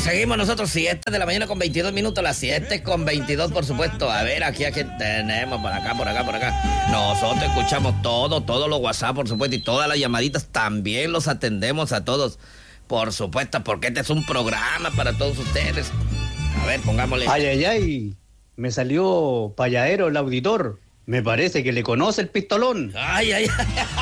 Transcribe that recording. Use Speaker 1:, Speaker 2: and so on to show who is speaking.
Speaker 1: Seguimos nosotros, 7 de la mañana con 22 minutos, las 7 con 22, por supuesto. A ver, aquí tenemos, por acá. Nosotros escuchamos todos los WhatsApp, por supuesto, y todas las llamaditas también los atendemos a todos, por supuesto, porque este es un programa para todos ustedes. A ver, pongámosle.
Speaker 2: Ay, me salió payadero el auditor. Me parece que le conoce el pistolón.
Speaker 1: Ay.